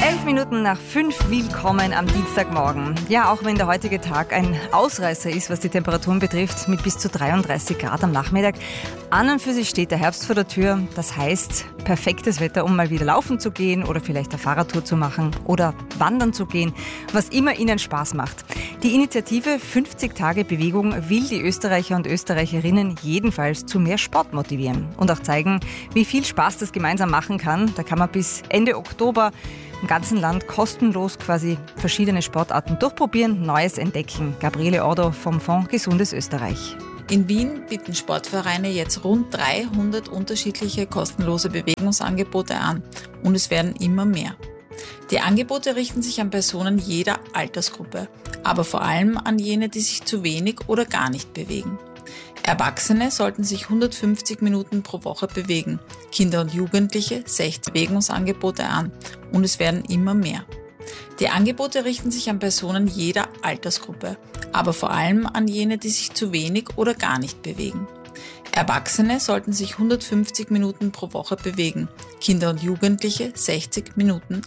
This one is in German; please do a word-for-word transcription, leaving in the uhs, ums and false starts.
Elf Minuten nach fünf, willkommen am Dienstagmorgen. Ja, auch wenn der heutige Tag ein Ausreißer ist, was die Temperaturen betrifft, mit bis zu dreiunddreißig Grad am Nachmittag. An und für sich steht der Herbst vor der Tür. Das heißt, perfektes Wetter, um mal wieder laufen zu gehen oder vielleicht eine Fahrradtour zu machen oder wandern zu gehen, was immer Ihnen Spaß macht. Die Initiative fünfzig Tage Bewegung will die Österreicher und Österreicherinnen jedenfalls zu mehr Sport motivieren und auch zeigen, wie viel Spaß das gemeinsam machen kann. Da kann man bis Ende Oktober im ganzen Land kostenlos quasi verschiedene Sportarten durchprobieren, Neues entdecken. Gabriele Ordo vom Fonds Gesundes Österreich. In Wien bieten Sportvereine jetzt rund dreihundert unterschiedliche kostenlose Bewegungsangebote an und es werden immer mehr. Die Angebote richten sich an Personen jeder Altersgruppe, aber vor allem an jene, die sich zu wenig oder gar nicht bewegen. Erwachsene sollten sich hundertfünfzig Minuten pro Woche bewegen, Kinder und Jugendliche sechzig Bewegungsangebote an und es werden immer mehr. Die Angebote richten sich an Personen jeder Altersgruppe, aber vor allem an jene, die sich zu wenig oder gar nicht bewegen. Erwachsene sollten sich hundertfünfzig Minuten pro Woche bewegen, Kinder und Jugendliche sechzig Minuten